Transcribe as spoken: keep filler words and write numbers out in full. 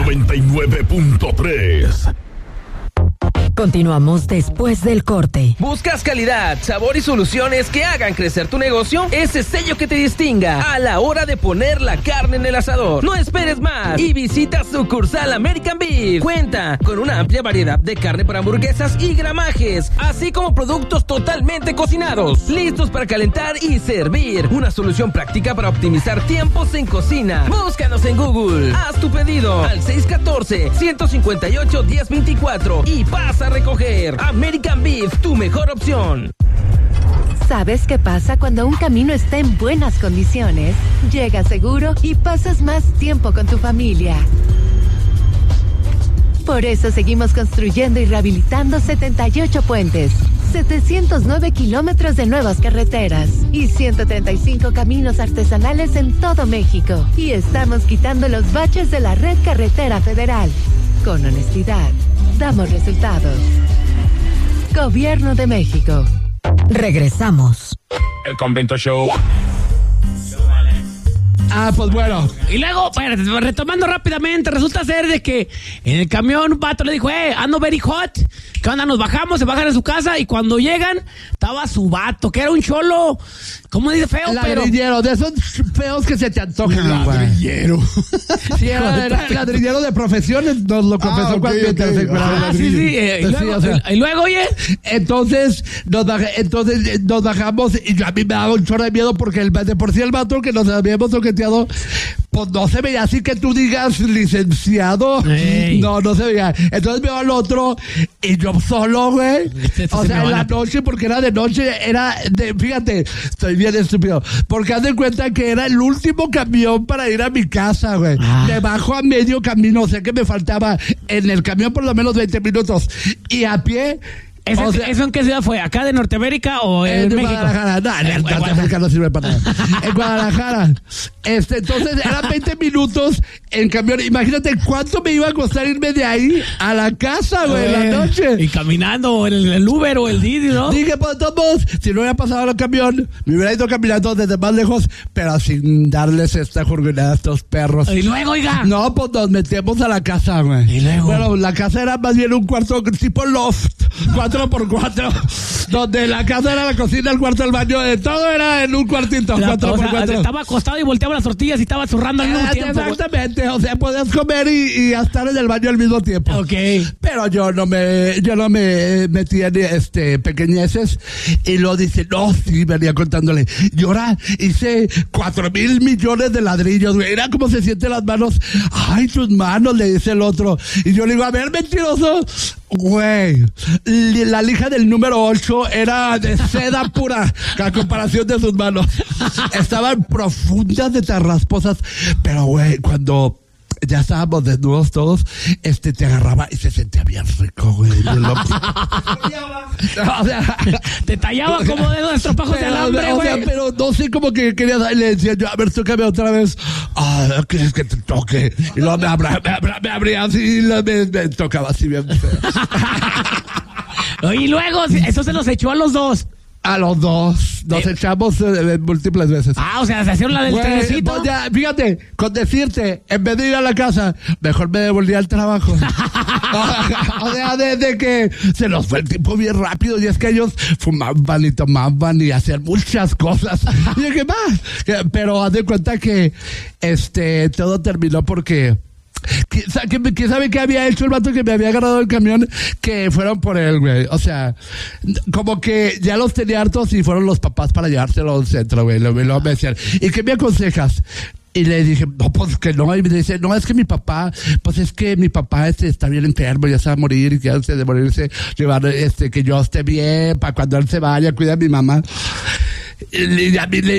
noventa y nueve punto tres. Continuamos después del corte. ¿Buscas calidad, sabor y soluciones que hagan crecer tu negocio? Ese sello que te distinga a la hora de poner la carne en el asador. No esperes más y visita sucursal American Beef. Cuenta con una amplia variedad de carne para hamburguesas y gramajes, así como productos totalmente cocinados, listos para calentar y servir. Una solución práctica para optimizar tiempos en cocina. Búscanos en Google. Haz tu pedido al seis uno cuatro, uno cinco ocho, uno cero dos cuatro y pasa a recoger. American Beef, tu mejor opción. ¿Sabes qué pasa cuando un camino está en buenas condiciones? Llegas seguro y pasas más tiempo con tu familia. Por eso seguimos construyendo y rehabilitando setenta y ocho puentes, setecientos nueve kilómetros de nuevas carreteras y ciento treinta y cinco caminos artesanales en todo México. Y estamos quitando los baches de la red carretera federal. Con honestidad, damos resultados. Gobierno de México. Regresamos. El Convento Show. Ah, pues bueno. Y luego, espérate, retomando rápidamente, resulta ser de que en el camión un vato le dijo, eh, ando very hot. ¿Qué onda? Nos bajamos, se bajan a su casa y cuando llegan, estaba su vato, que era un cholo. ¿Cómo dice feo? Ladrillero, pero... de esos feos que se te antojan. Ladrillero. Sí, era, era ladrillero de profesiones, nos lo confesó ah, okay, cuando okay. Ah, sí, sí. Eh, y, luego, sí o sea, y luego, oye. Entonces nos, baj, entonces, nos bajamos y yo, a mí me daba un chorro de miedo porque el, de por sí el vato que nos habíamos toqueteado, pues no se veía así que tú digas licenciado. Ey. No, no se veía. Entonces veo al otro y yo solo, güey. Este, este o sea, en la noche, porque era de noche, era de, fíjate, estoy bien estúpido, porque haz de cuenta que era el último camión para ir a mi casa, güey. Ah. Me bajo a medio camino, o sea que me faltaba en el camión por lo menos veinte minutos. Y a pie... ¿Ese, o sea, ¿Eso en qué ciudad fue? ¿Acá de Norteamérica o en, en México? Guadalajara. No, en Norteamérica no sirve para nada. En Guadalajara. Este, entonces eran veinte minutos en camión. Imagínate cuánto me iba a costar irme de ahí a la casa, güey, en la noche. Y caminando, en el, el Uber o el Didi, ¿no? Dije, pues todos, si no hubiera pasado el camión, me hubiera ido caminando desde más lejos, pero sin darles esta jornada a estos perros. Y luego, oiga. No, pues nos metemos a la casa, güey. Y luego. Bueno, la casa era más bien un cuarto tipo loft. Cuatro por cuatro, donde la casa era la cocina, el cuarto, el baño, de todo era en un cuartito, la, cuatro por sea, cuatro. Estaba acostado y volteaba las tortillas y estaba zurrando al mismo eh, tiempo. Exactamente, o sea, podías comer y, y estar en el baño al mismo tiempo. Ok. Pero yo no me, yo no me metí en este pequeñeces y lo dice, no, sí, venía contándole. Y ahora hice cuatro mil millones de ladrillos, güey. Era como se sienten las manos. Ay, tus manos, le dice el otro. Y yo le digo, a ver, mentiroso. Güey, la lija del número ocho era de seda pura a comparación de sus manos. Estaban profundas de tan rasposas. Pero, güey, cuando ya estábamos desnudos todos, este te agarraba y se sentía bien rico, güey. O sea, te tallaba como dedos de estropajos de alambre, güey. O sea, pero no sé cómo que quería, le decía yo, a ver, tócame otra vez. Ah, ¿quieres que te toque? Y luego me abría, me abría, me abría así y me, me tocaba así bien feo. Y luego, eso se los echó a los dos. A los dos. Nos eh. echamos eh, múltiples veces. Ah, o sea, se hicieron la del trenecito. Pues ya, fíjate, con decirte, en vez de ir a la casa, mejor me devolví al trabajo. O sea, desde que se nos fue el tiempo bien rápido. Y es que ellos fumaban y tomaban y hacían muchas cosas. Y dije, va. Pero haz de cuenta que este todo terminó porque... ¿Quién sabe qué había hecho el vato que me había agarrado del camión? Que fueron por él, güey. O sea, como que ya los tenía hartos y fueron los papás para llevárselo al centro, güey. Luego me decían, ¿y qué me aconsejas? Y le dije, no, pues que no. Y me dice, no, es que mi papá, pues es que mi papá este está bien enfermo, ya se va a morir, y que antes de morirse, llevar, este, que yo esté bien, para cuando él se vaya, cuida a mi mamá. Y a mí le